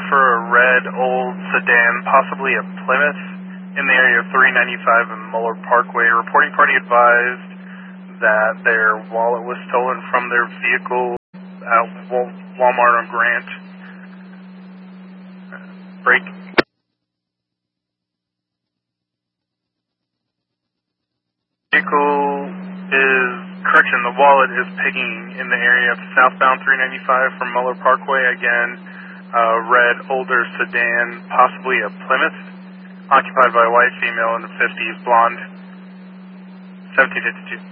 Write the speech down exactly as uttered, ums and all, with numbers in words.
for a red old sedan, possibly a Plymouth, in the area of three ninety-five and Muller Parkway. Reporting party advised that their wallet was stolen from their vehicle at Walmart on Grant. Break. Vehicle is, correction, the wallet is picking in the area of southbound three ninety-five from Muller Parkway. Again, uh, red older sedan, possibly a Plymouth, occupied by a white female in the fifties, blonde, seventeen fifty-two.